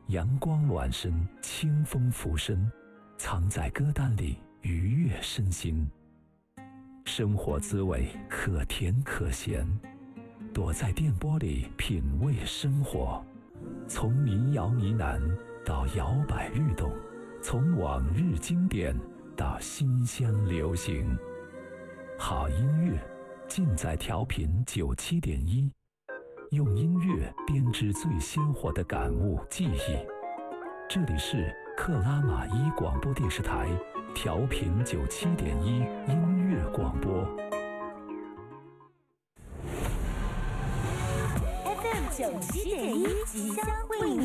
阳光暖身，清风拂身，藏在歌单里愉悦身心。生活滋味可甜可咸，躲在电波里品味生活。从民谣呢喃到摇摆律动，从往日经典到新乡流行，好音乐尽在调频97.1，用音乐编织最鲜活的感悟记忆。这里是克拉玛依广播电视台调频97.1音乐广播。 FM 97.1即将为您